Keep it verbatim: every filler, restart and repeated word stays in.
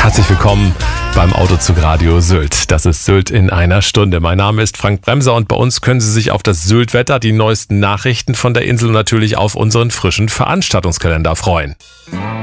Herzlich willkommen beim Autozug Radio Sylt. Das ist Sylt in einer Stunde. Mein Name ist Frank Bremser und bei uns können Sie sich auf das Sylt-Wetter, die neuesten Nachrichten von der Insel und natürlich auf unseren frischen Veranstaltungskalender freuen.